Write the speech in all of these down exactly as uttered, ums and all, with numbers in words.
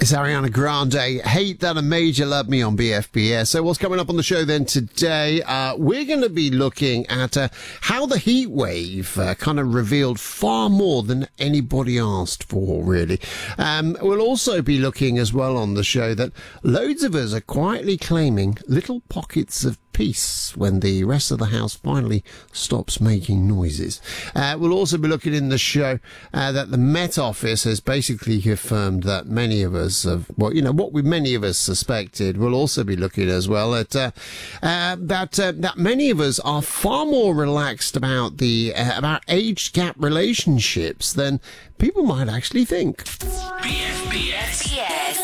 It's Ariana Grande, Hate That a Major Love Me on B F B S. So what's coming up on the show then today? Uh, we're going to be looking at uh, how the heat wave uh, kind of revealed far more than anybody asked for, really. Um, we'll also be looking as well on the show that loads of us are quietly claiming little pockets of peace when the rest of the house finally stops making noises. Uh, we'll also be looking in the show uh, that the Met Office has basically confirmed that many of us have, well, you know, what we many of us suspected. We'll also be looking as well at uh, uh, that uh, that many of us are far more relaxed about the uh, about age gap relationships than people might actually think. B F B S. Yes.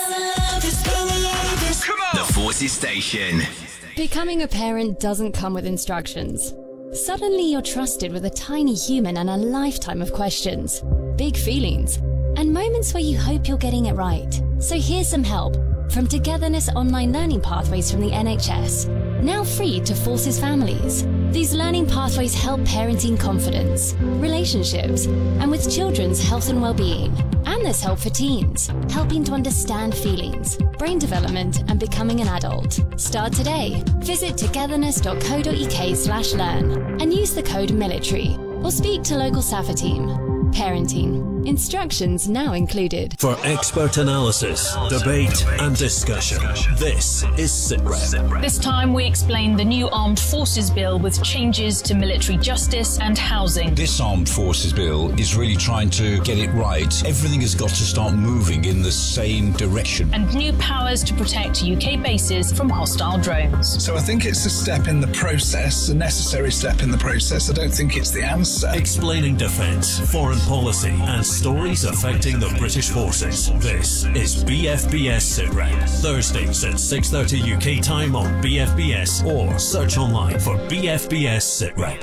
Come on. The Forces Station. Becoming a parent doesn't come with instructions. Suddenly you're trusted with a tiny human and a lifetime of questions, big feelings, and moments where you hope you're getting it right. So here's some help from Togetherness Online Learning Pathways from the N H S, now free to Forces families. These learning pathways help parenting confidence, relationships, and with children's health and well-being. And there's help for teens, helping to understand feelings, brain development, and becoming an adult. Start today. Visit togetherness.co.uk slash learn and use the code military or speak to local S A F A team. Parenting. Instructions now included. For expert analysis, debate and discussion, this is SITREP. This time we explain the new Armed Forces Bill with changes to military justice and housing. This Armed Forces Bill is really trying to get it right. Everything has got to start moving in the same direction. And new powers to protect U K bases from hostile drones. So I think it's a step in the process, a necessary step in the process. I don't think it's the answer. Explaining defence, foreign policy and stories affecting the British forces. This is B F B S SITREP. Thursdays at six thirty U K time on B F B S or search online for B F B S SITREP.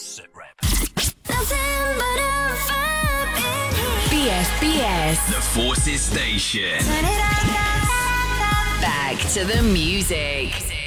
B F B S. The Forces Station. Back to the music.